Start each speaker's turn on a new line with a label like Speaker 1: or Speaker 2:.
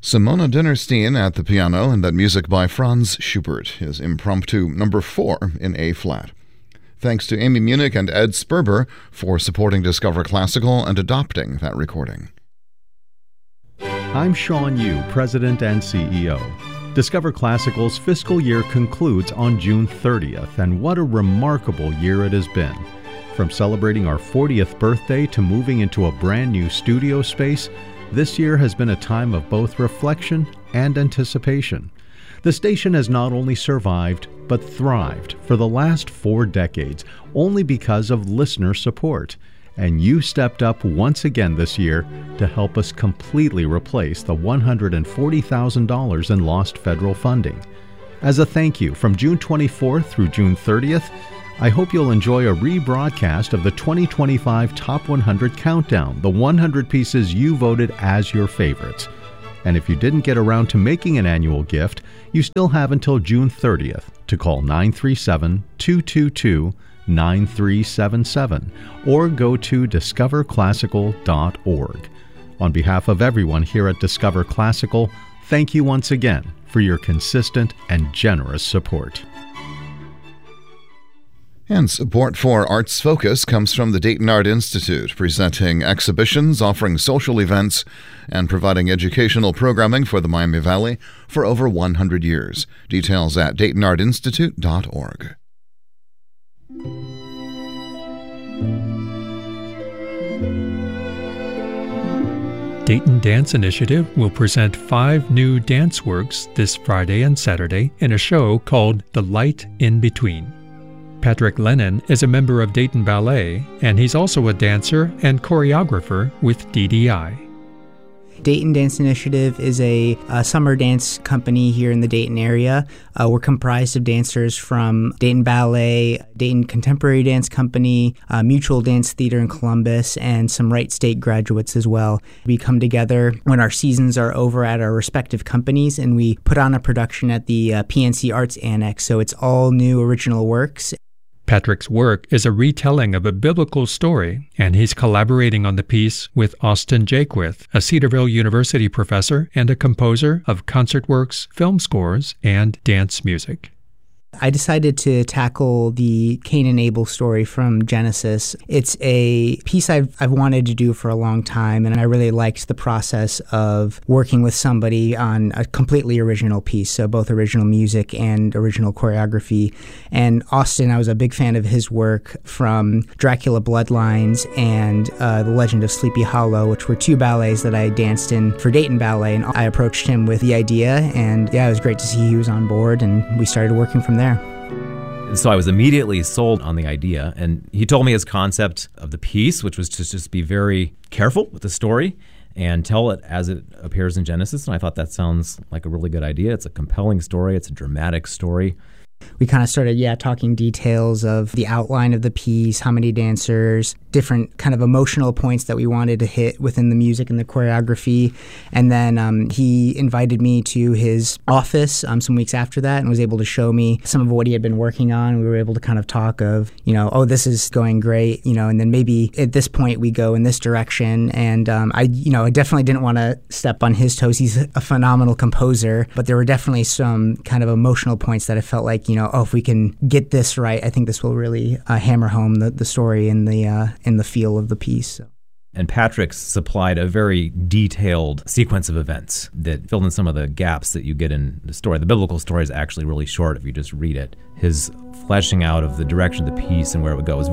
Speaker 1: Simona Dinnerstein at the piano, and that music by Franz Schubert is Impromptu number 4 in A-flat. Thanks to Amy Munich and Ed Sperber for supporting Discover Classical and adopting that recording.
Speaker 2: I'm Sean Yu, President and CEO. Discover Classical's fiscal year concludes on June 30th, and what a remarkable year it has been. From celebrating our 40th birthday to moving into a brand new studio space, this year has been a time of both reflection and anticipation. The station has not only survived, but thrived for the last 4 decades, only because of listener support. And you stepped up once again this year to help us completely replace the $140,000 in lost federal funding. As a thank you, from June 24th through June 30th, I hope you'll enjoy a rebroadcast of the 2025 Top 100 Countdown, the 100 pieces you voted as your favorites. And if you didn't get around to making an annual gift, you still have until June 30th to call 937-222-9377 or go to discoverclassical.org. On behalf of everyone here at Discover Classical, thank you once again for your consistent and generous support.
Speaker 1: And support for Arts Focus comes from the Dayton Art Institute, presenting exhibitions, offering social events, and providing educational programming for the Miami Valley for over 100 years. Details at DaytonArtInstitute.org.
Speaker 3: Dayton Dance Initiative will present 5 new dance works this Friday and Saturday in a show called The Light in Between. Patrick Lennon is a member of Dayton Ballet, and he's also a dancer and choreographer with DDI.
Speaker 4: Dayton Dance Initiative is a summer dance company here in the Dayton area. We're comprised of dancers from Dayton Ballet, Dayton Contemporary Dance Company, Mutual Dance Theater in Columbus, and some Wright State graduates as well. We come together when our seasons are over at our respective companies, and we put on a production at the PNC Arts Annex, so it's all new original works.
Speaker 3: Patrick's work is a retelling of a biblical story, and he's collaborating on the piece with Austin Jaquith, a Cedarville University professor and a composer of concert works, film scores, and dance music.
Speaker 4: I decided to tackle the Cain and Abel story from Genesis. It's a piece I've wanted to do for a long time, and I really liked the process of working with somebody on a completely original piece, so both original music and original choreography. And Austin, I was a big fan of his work from Dracula Bloodlines and The Legend of Sleepy Hollow, which were 2 ballets that I danced in for Dayton Ballet, and I approached him with the idea, and it was great to see he was on board, and we started working from there.
Speaker 5: So I was immediately sold on the idea, and he told me his concept of the piece, which was to just be very careful with the story and tell it as it appears in Genesis, and I thought that sounds like a really good idea. It's a compelling story. It's a dramatic story.
Speaker 4: We kind of started, talking details of the outline of the piece, how many dancers, different kind of emotional points that we wanted to hit within the music and the choreography. And then he invited me to his office some weeks after that and was able to show me some of what he had been working on. We were able to kind of talk of, this is going great, and then maybe at this point we go in this direction. And I definitely didn't want to step on his toes. He's a phenomenal composer, but there were definitely some kind of emotional points that I felt like, if we can get this right, I think this will really hammer home the story and the feel of the piece.
Speaker 5: And Patrick supplied a very detailed sequence of events that filled in some of the gaps that you get in the story. The biblical story is actually really short if you just read it. His fleshing out of the direction of the piece and where it would go was